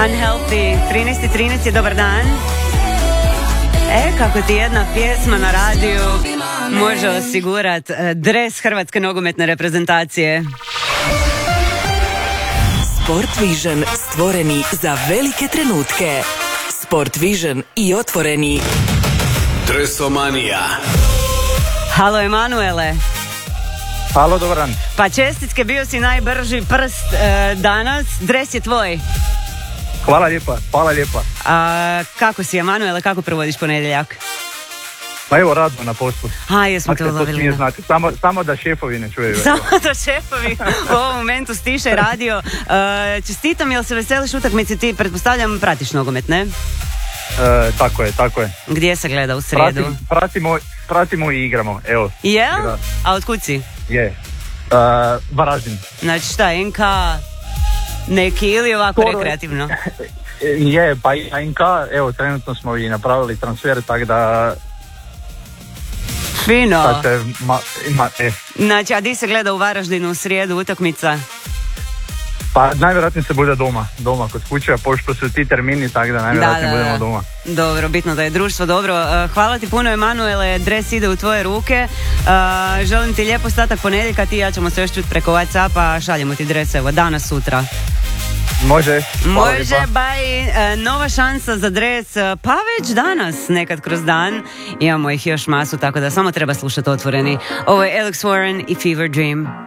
Unhealthy, 13.13, dobar dan. Kako ti jedna pjesma na radiju može osigurati dres hrvatske nogometne reprezentacije. Sport Vision, stvoreni za velike trenutke. Sport Vision i otvoreni. Dresomanija. Halo Emanuele. Halo, dobar dan. Pa čestitke, bio si najbrži prst danas, dres je tvoj. Hvala lijepa. Kako si Emanuele, kako provodiš ponedjeljak? Pa evo, radno na poslu. Jesmo te ulovili. To smije znati, samo da šefovi ne čujeju. Samo da šefovi u ovom momentu stiše radio. Čestitam, jel se veseliš utakmici, ti pretpostavljam pratiš nogomet, ne? Tako je. Gdje se gleda u srijedu? Pratimo i igramo, evo. Jel? A otkud si? Varaždin. Znači šta, NK neki ili ovako rekreativno? Pa i NK, evo, trenutno smo i napravili transfer, tako da... Fino. Znači, a di se gleda u Varaždinu u srijedu utakmica? Pa najvjerojatnije se bude doma kod kuće, pošto su ti termini, tako da najvjerojatnije budemo doma. Dobro, bitno da je društvo dobro. Hvala ti puno Emanuele, dres ide u tvoje ruke. Želim ti lijep ostatak ponedjeljka, ti i ja ćemo se još čuti preko Whatsappa, šaljemo ti dres, evo, danas, sutra. Može, nova šansa za dres, pa već danas, nekad kroz dan. Imamo ih još masu, tako da samo treba slušati otvoreni. Ovo je Alex Warren i Fever Dream.